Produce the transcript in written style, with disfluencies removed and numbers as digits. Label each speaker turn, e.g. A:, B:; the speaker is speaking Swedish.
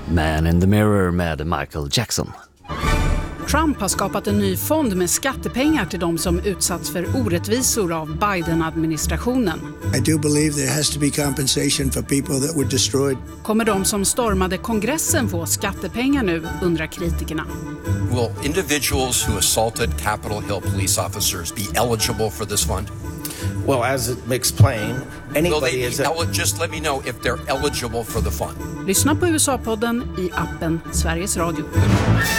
A: Man in the Mirror med Michael Jackson.
B: Trump har skapat en ny fond med skattepengar till de som utsatts för orättvisor av Biden-administrationen.
C: I do believe there has to be compensation for people that were destroyed.
B: Kommer de som stormade kongressen få skattepengar nu, undrar kritikerna.
D: Will individuals who assaulted Capitol Hill police officers be eligible for this fund?
E: Well, as it makes plain, anybody is
D: just let me know if they're eligible for the fund.
B: Lyssna på USA-podden i appen Sveriges Radio.